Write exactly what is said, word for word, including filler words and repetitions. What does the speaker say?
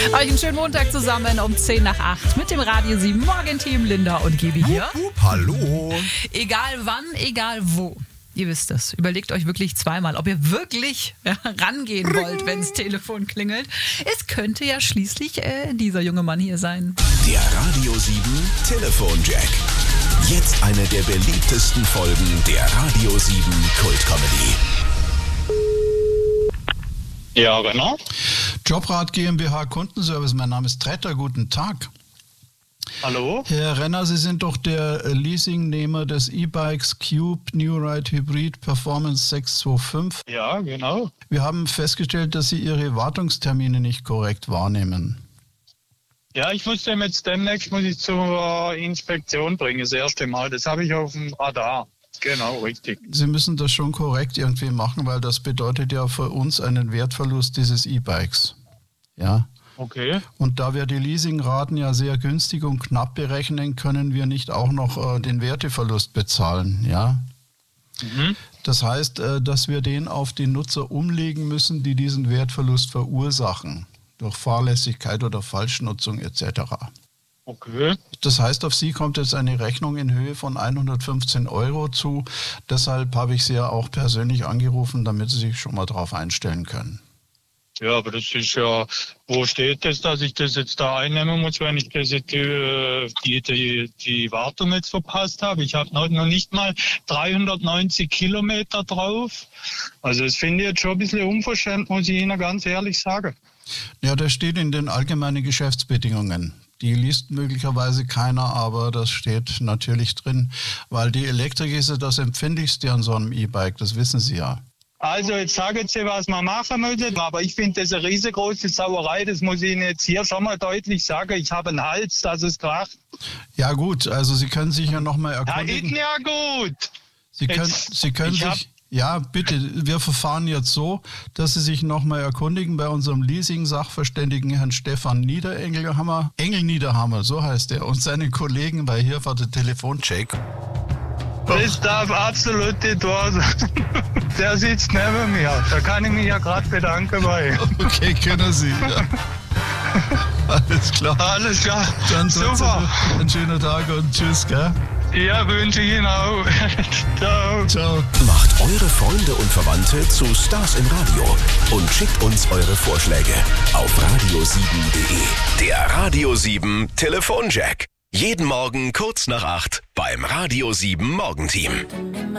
Euch einen schönen Montag zusammen um zehn nach acht mit dem Radio sieben Morgenteam. Linda und Gibi hier. Hup, hup, hallo. Egal wann, egal wo. Ihr wisst es. Überlegt euch wirklich zweimal, ob ihr wirklich ja, rangehen wollt, wenn das Telefon klingelt. Es könnte ja schließlich äh, dieser junge Mann hier sein. Der Radio sieben Telefonjack. Jetzt eine der beliebtesten Folgen der Radio sieben Kult-Comedy. Ja, genau. Jobrad GmbH Kundenservice, mein Name ist Tretter, guten Tag. Hallo? Herr Renner, Sie sind doch der Leasingnehmer des E-Bikes Cube New Ride Hybrid Performance sechs zwei fünf. Ja, genau. Wir haben festgestellt, dass Sie Ihre Wartungstermine nicht korrekt wahrnehmen. Ja, ich muss dem jetzt demnächst muss ich zur Inspektion bringen, das erste Mal. Das habe ich auf dem Radar. Genau, richtig. Sie müssen das schon korrekt irgendwie machen, weil das bedeutet ja für uns einen Wertverlust dieses E-Bikes. Ja. Okay. Und da wir die Leasingraten ja sehr günstig und knapp berechnen, können wir nicht auch noch äh, den Werteverlust bezahlen. Ja. Mhm. Das heißt, äh, dass wir den auf die Nutzer umlegen müssen, die diesen Wertverlust verursachen. Durch Fahrlässigkeit oder Falschnutzung et cetera. Okay. Das heißt, auf Sie kommt jetzt eine Rechnung in Höhe von hundertfünfzehn Euro zu. Deshalb habe ich Sie ja auch persönlich angerufen, damit Sie sich schon mal drauf einstellen können. Ja, aber das ist ja, wo steht das, dass ich das jetzt da einnehmen muss, wenn ich das jetzt, die, die, die, die Wartung jetzt verpasst habe? Ich habe noch, noch nicht mal dreihundertneunzig Kilometer drauf. Also das finde ich jetzt schon ein bisschen unverschämt, muss ich Ihnen ganz ehrlich sagen. Ja, das steht in den allgemeinen Geschäftsbedingungen. Die liest möglicherweise keiner, aber das steht natürlich drin, weil die Elektrik ist ja das Empfindlichste an so einem E-Bike, das wissen Sie ja. Also jetzt sagen Sie, was man machen müssen, aber ich finde das eine riesengroße Sauerei, das muss ich Ihnen jetzt hier schon mal deutlich sagen. Ich habe einen Hals, dass es kracht. Ja gut, also Sie können sich ja nochmal erkundigen. Ja, ist ja gut. Sie können, Jetzt, Sie können ich sich... Ja, bitte, wir verfahren jetzt so, dass Sie sich nochmal erkundigen bei unserem Leasing-Sachverständigen Herrn Stefan Niederengelhammer, Engel Niederhammer, so heißt er, und seinen Kollegen bei hier war der Telefoncheck. Das darf absolut nicht wahr sein. Der sitzt neben mir. Da kann ich mich ja gerade bedanken bei. Okay, können Sie. Ja. Alles klar. Alles klar. Dann super. Einen schönen Tag und tschüss, gell? Ja, wünsche ich Ihnen auch. Ciao. Ciao. Macht eure Freunde und Verwandte zu Stars im Radio und schickt uns eure Vorschläge auf radio sieben punkt de. Der Radio sieben Telefonjack. Jeden Morgen kurz nach acht beim Radio sieben Morgenteam.